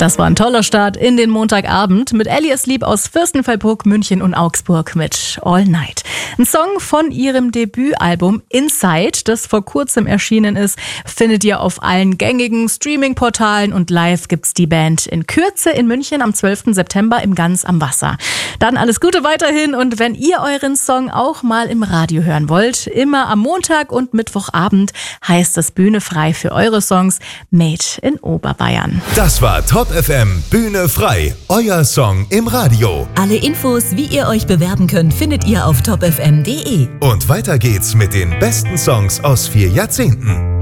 Das war ein toller Start in den Montagabend mit Ellie Asleep aus Fürstenfeldbruck, München und Augsburg mit All Night. Ein Song von ihrem Debütalbum Inside, das vor kurzem erschienen ist, findet ihr auf allen gängigen Streaming-Portalen und live gibt's die Band in Kürze in München am 12. September im Ganz am Wasser. Dann alles Gute weiterhin und wenn ihr euren Song auch mal im Radio hören wollt, immer am Montag und Mittwochabend heißt es Bühne frei für eure Songs Made in Oberbayern. Das war Top FM Bühne frei, euer Song im Radio. Alle Infos, wie ihr euch bewerben könnt, findet ihr auf topfm.de. Und weiter geht's mit den besten Songs aus 4 Jahrzehnten.